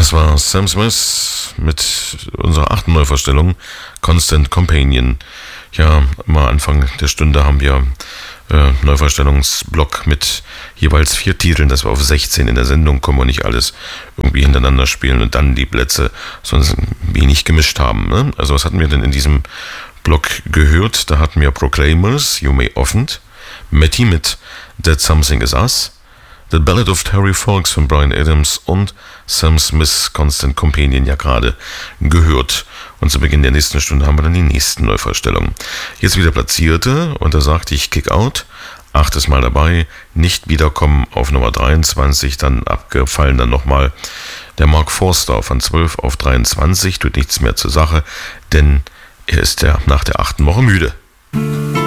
Das war Sam Smith mit unserer 8. Neuvorstellung, Constant Companion. Ja, mal Anfang der Stunde haben wir Neuvorstellungsblock mit jeweils 4 Titeln, dass wir auf 16 in der Sendung kommen und nicht alles irgendwie hintereinander spielen und dann die Plätze sonst wenig gemischt haben. Ne? Also was hatten wir denn in diesem Block gehört? Da hatten wir Proclaimers, You May Offend, Matty mit That Something Is Us, The Ballad of Terry Fox von Bryan Adams und Sam Smith's Constant Companion ja gerade gehört. Und zu Beginn der nächsten Stunde haben wir dann die nächsten Neuvorstellungen. Jetzt wieder Platzierte und da sagte ich Kick Out, 8. Mal dabei, nicht wiederkommen auf Nummer 23, dann abgefallen dann nochmal der Mark Forster von 12 auf 23, tut nichts mehr zur Sache, denn er ist ja nach der 8. Woche müde.